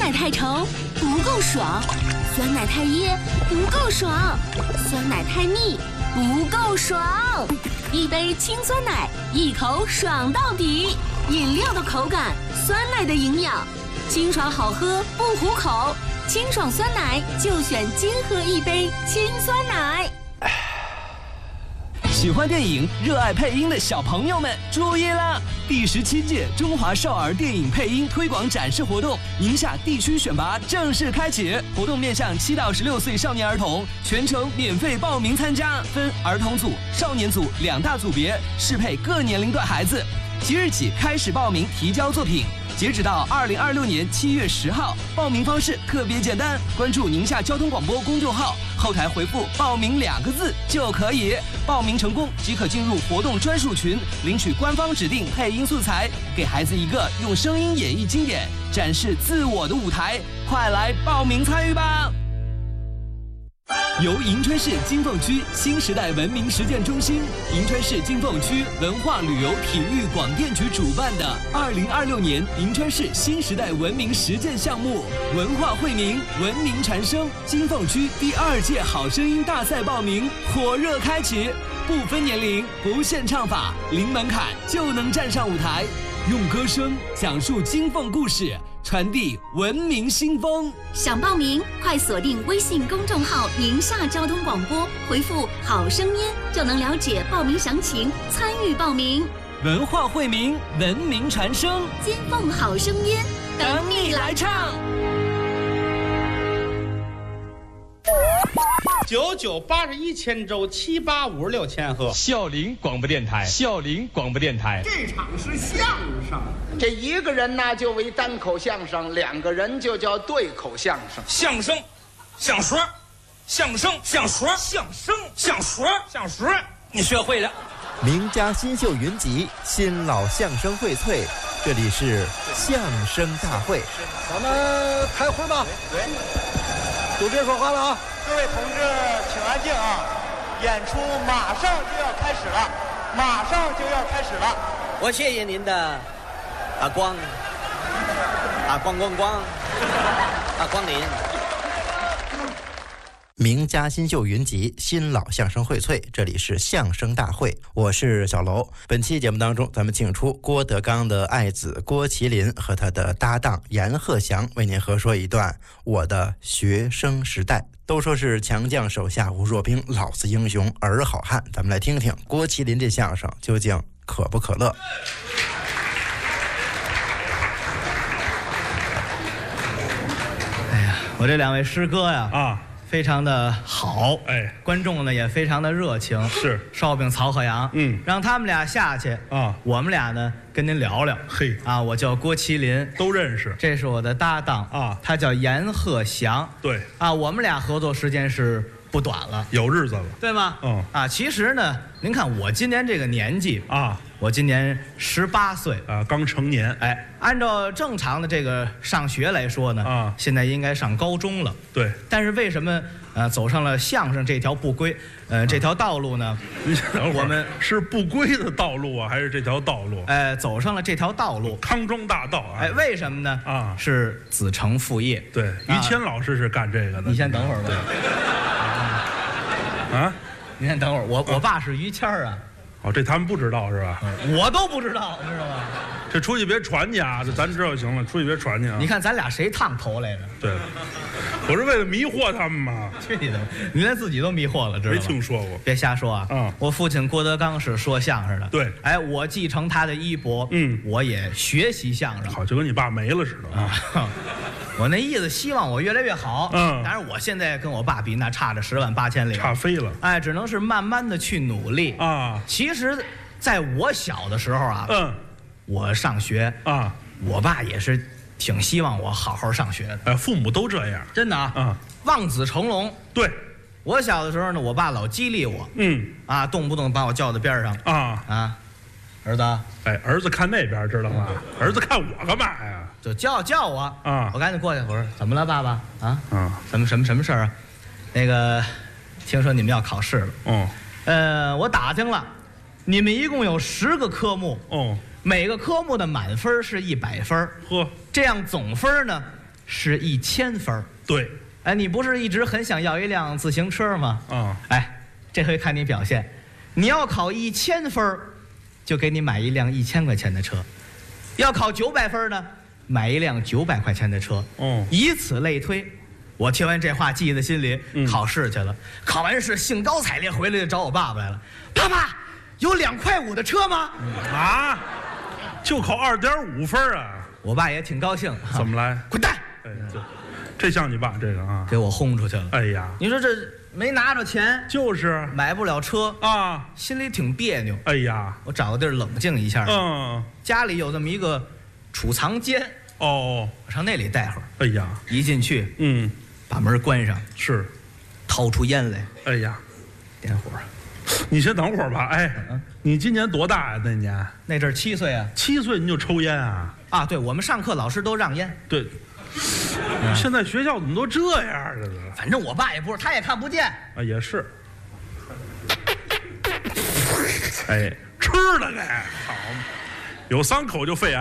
奶太稠不够爽，酸奶太噎不够爽，酸奶太腻不够爽。一杯清酸奶，一口爽到底。饮料的口感，酸奶的营养，清爽好喝不糊口，清爽酸奶就选金河一杯清酸奶。 喜欢电影、热爱配音的小朋友们注意了！第17届中华少儿电影配音推广展示活动宁夏地区选拔正式开启，活动面向7到16岁少年儿童，全程免费报名参加，分儿童组、少年组2大组别，适配各年龄段孩子。即日起开始报名提交作品，截止到2026年7月10号。报名方式特别简单，关注宁夏交通广播公众号，后台回复“报名”2个字就可以。报名成功即可进入活动专属群，领取官方指定配音素材，给孩子一个用声音演绎经典、展示自我的舞台。快来报名参与吧！由银川市金凤区新时代文明实践中心、银川市金凤区文化旅游体育广电局主办的2026年银川市新时代文明实践项目“文化惠民，文明传声”金凤区第2届好声音大赛报名火热开启，不分年龄，不限唱法，零门槛就能站上舞台，用歌声讲述金凤故事，传递文明新风。 想报名，快锁定微信公众号“宁夏交通广播”，回复“好声音”就能了解报名详情，参与报名。 文化惠民，文明传声， 金凤好声音，等你来唱。 9981千周7856千赫， 孝陵广播电台，孝陵广播电台。 这场是相声， 这一个人呢就为单口相声，2个人就叫对口相声。 相声，相说，相声，相说，相声，相说，相说，你学会了。 名家新秀云集，新老相声荟萃，这里是相声大会。 咱们开会吧。 对， 都别说话了啊！ 各位同志，请安静啊！演出马上就要开始了，马上就要开始了。 我谢谢您的光临。 名家新秀云集，新老相声荟萃，这里是相声大会，我是小楼。本期节目当中，咱们请出郭德纲的爱子郭麒麟和他的搭档阎鹤祥，为您合说一段我的学生时代。都说是强将手下无弱兵，老子英雄儿好汉。咱们来听听郭麒麟这相声究竟可不可乐。 哎呀，我这2位师哥呀非常的好， 哎， 观众呢也非常的热情， 是烧饼曹鹤阳，让他们俩下去啊， 我们俩呢跟您聊聊。 嘿啊，我叫郭麒麟， 都认识， 这是我的搭档啊， 他叫阎鹤祥， 对啊，我们俩合作时间是不短了， 有日子了， 对吗？其实呢，您看我今年这个年纪啊，我今年18岁啊，刚成年。 哎，按照正常的这个上学来说呢，啊，现在应该上高中了。 对。 但是为什么走上了相声这条不归这条道路呢？我们是不归的道路啊，还是这条道路？ 走上了这条道路， 康庄大道啊。 为什么呢？啊，是子承父业。 对，于谦老师是干这个的。 你先等会儿吧。 啊， 你先等会儿，我爸是于谦啊。 哦，这他们不知道是吧？ 我都不知道，知道吗？ 这出去别传去啊！这咱知道就行了，出去别传去啊！ 你看咱俩谁烫头来着？ 对，我是为了迷惑他们嘛。 去你的！你连自己都迷惑了，知道吗？ 没听说过， 别瞎说啊！我父亲郭德纲是说相声的， 对， 哎，我继承他的衣钵，我也学习相声， 好，就跟你爸没了似的啊。我那意思，希望我越来越好。当然我现在跟我爸比，那差着10万8千里， 差飞了。 哎，只能是慢慢的去努力啊。其实，在我小的时候啊，我上学啊，我爸也是挺希望我好好上学的。 哎，父母都这样， 真的啊。望子成龙。 对， 我小的时候呢，我爸老激励我，动不动把我叫到边上啊，儿子， 哎，儿子看那边知道吗？儿子看我干嘛呀？ 就叫我啊！我赶紧过去，我说怎么了，爸爸啊？什么事儿啊？那个，听说你们要考试了。我打听了，你们一共有10个科目。每个科目的满分是100分。 呵， 这样总分呢是1000分。 对， 哎，你不是一直很想要一辆自行车吗？哎，这回看你表现，你要考1000分，就给你买一辆1000块钱的车；要考900分呢，买一辆900块钱的车。以此类推。我听完这话记在心里，考试去了。考完试兴高采烈回来就找我爸爸来了。爸爸，有2.5块的车吗？ 啊，就考2.5分啊！ 我爸也挺高兴。 怎么来？ 滚蛋！ 哎，这像你爸这个啊， 给我轰出去了。 哎呀， 你说这没拿着钱， 就是买不了车啊，心里挺别扭。 哎呀， 我找个地儿冷静一下。家里有这么一个储藏间。我上那里待会儿。 哎呀， 一进去，把门关上， 是， 掏出烟来。 哎呀， 点火。 你先等会儿吧。哎，你今年多大呀？那年那阵儿7岁啊。 7岁你就抽烟啊？ 啊，对，我们上课老师都让烟。 对。现在学校怎么都这样了？ 反正我爸也不是，他也看不见。 啊，也是。哎，吃了该好，有3口就肺癌。